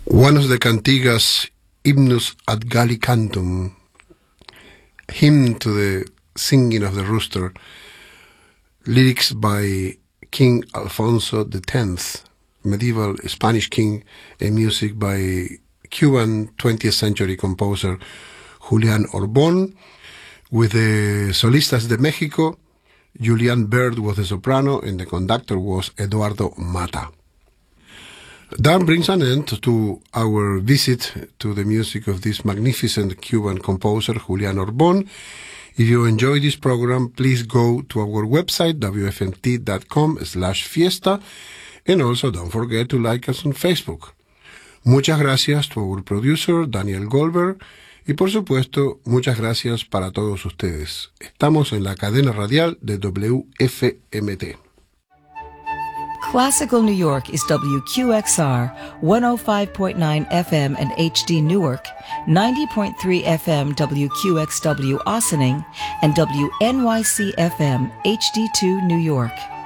One of the cantigas, Hymnus ad Gallicantum, hymn to the singing of the rooster, lyrics by King Alfonso X, medieval Spanish king, and music by Cuban 20th century composer Julián Orbón, with the Solistas de México. Julián Bird was the soprano, and the conductor was Eduardo Mata. That brings an end to our visit to the music of this magnificent Cuban composer, Julián Orbón. If you enjoy this program, please go to our website, wfmt.com/fiesta, and also don't forget to like us on Facebook. Muchas gracias to our producer, Daniel Goldberg, y por supuesto, muchas gracias para todos ustedes. Estamos en la cadena radial de WFMT. Classical New York is WQXR, 105.9 FM and HD Newark, 90.3 FM WQXW Ossining, and WNYC FM HD2 New York.